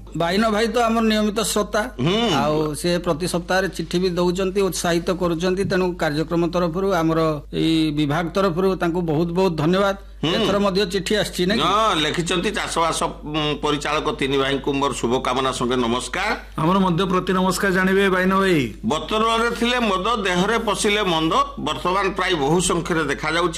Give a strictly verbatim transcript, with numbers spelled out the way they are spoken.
ବାଇନ ଭାଇ ତ ଆମର ନିୟମିତ ଶ୍ରୋତା ଆଉ ସେ ପ୍ରତି ସପ୍ତାହରେ ଚିଠି ବି ଦଉଛନ୍ତି ଉତ୍ସାହିତ କରୁଛନ୍ତି ତେଣୁ କାର୍ଯ୍ୟକ୍ରମ ତରଫରୁ ଆମର ଏଇ ବିଭାଗ ତରଫରୁ ତାଙ୍କୁ ବହୁତ ବହୁତ ଧନ୍ୟବାଦ। ଏଥର ମଧ୍ୟ ଚିଠି ଆସିଛି ନା ଲେଖିଛନ୍ତି ଚାଷବାସ ପରିଚାଳକ ତିନି ଭାଇଙ୍କୁ ମୋର ଶୁଭକାମନା ସଙ୍ଗେ ନମସ୍କାର। ଆମର ମଧ୍ୟ ପ୍ରତି ନମସ୍କାର ଜାଣିବେ ବାଇନ ଭାଇ। ବୋତଲରେ ଥିଲେ ମଦ ଦେହରେ ପଶିଲେ ମନ୍ଦ ବର୍ତ୍ତମାନ ପ୍ରାୟ ବହୁ ସଂଖ୍ୟାରେ ଦେଖାଯାଉଛି।